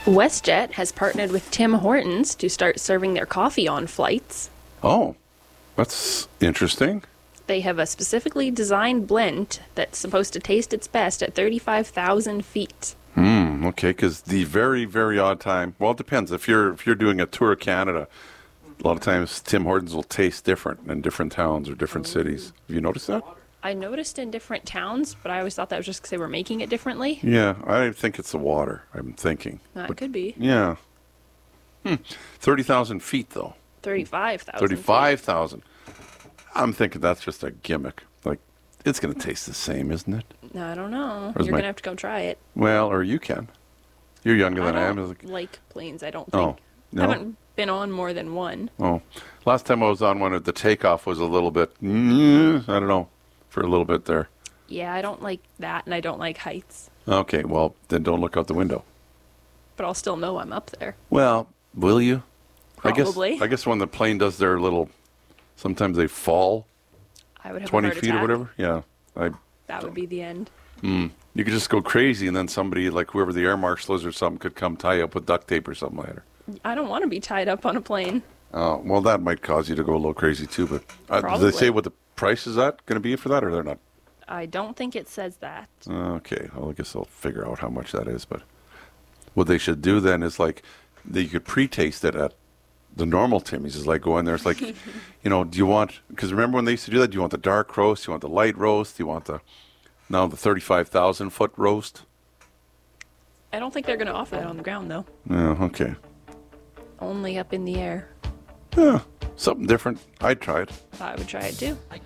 WestJet has partnered with Tim Hortons to start serving their coffee on flights. Oh, that's interesting. They have a specifically designed blend that's supposed to taste its best at 35,000 feet. Okay, because the very, very odd time, well, it depends. If you're doing a tour of Canada, a lot of times Tim Hortons will taste different in different towns or different cities. Have you noticed that? I noticed in different towns, but I always thought that was just because they were making it differently. Yeah, I think it's the water, I'm thinking. That could be. Yeah. 30,000 feet, though. 35,000. 35,000. I'm thinking that's just a gimmick. Like, it's going to taste the same, isn't it? No, I don't know. Where's You're my- going to have to go try it. Well, or you can. You're younger than I am. don't like planes, I don't Oh, think. no? I haven't been on more than one. Oh, last time I was on one, the takeoff was a little bit, I don't know, for a little bit there. Yeah, I don't like that, and I don't like heights. Okay, well, then don't look out the window. But I'll still know I'm up there. Well, will you? Probably. I guess when the plane does their little, sometimes they fall I would have 20 a heart feet attack. or whatever. Yeah. That would be the end. You could just go crazy, and then somebody, like whoever the air marshal is or something, could come tie you up with duct tape or something later. I don't want to be tied up on a plane. Oh, well, that might cause you to go a little crazy too, but do they say Probably. what the price is that going to be for that, or they're not? I don't think it says that. Okay, well, I guess I'll figure out how much that is, but what they should do then is like, you could pre-taste it at the normal Timmy's. Is like go in there, it's like, do you want, because remember when they used to do that, do you want the dark roast, do you want the light roast, do you want the 35,000 foot roast? I don't think they're going to offer that on the ground, though. Yeah, okay. Only up in the air. Yeah, something different. I'd try it. I would try it, too.